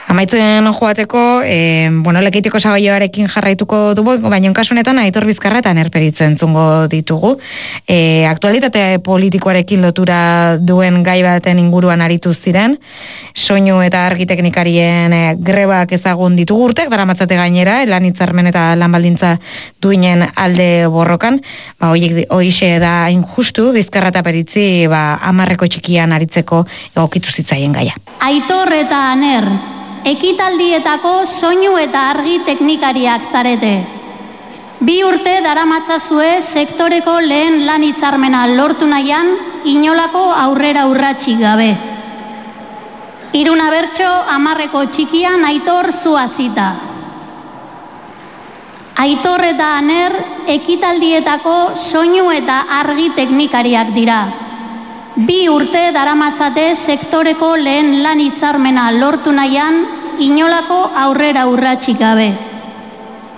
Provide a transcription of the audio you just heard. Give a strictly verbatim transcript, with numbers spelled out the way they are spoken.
Amaitzen joateko, e, bueno, Lekeitioko saioarekin jarraituko dugu, baina kasunetan Aitor Bizkarra eta Nerperitze entzungo ditugu. E, aktualitate politikoarekin lotura duen gai baten inguruan aritu ziren, soinu eta argi teknikarien e, grebak ezagun ditugu urtek, daramatzate gainera, lan hitzarmen eta lan baldintza duinen alde borrokan, ba, horixe da injustu, Bizkarra eta Peritzi ba, amarreko txikian aritzeko egokitu zitzaien gaia. Aitor eta Aner, ekitaldietako soinu eta argi teknikariak zarete. Bi urte daramatzazue sektoreko lehen lan hitzarmena lortu nahian inolako aurrera urratsik gabe. Iruna bertso amarreko txikian Aitor zuazita. Aitor eta Aner ekitaldietako soinu eta argi teknikariak dira. Bi urte daramatzate sektoreko lehen lan hitzarmena lortu nahian inolako aurrera urratsik gabe.